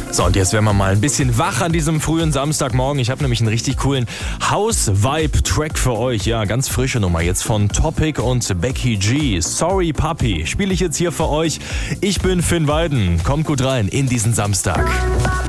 So, und jetzt werden wir mal ein bisschen wach an diesem frühen Samstagmorgen. Ich habe nämlich einen richtig coolen House-Vibe-Track für euch. Ja, ganz frische Nummer jetzt von Topic und Becky G. Sorry Papi, spiele ich jetzt hier für euch. Ich bin Finn Weiden. Kommt gut rein in diesen Samstag.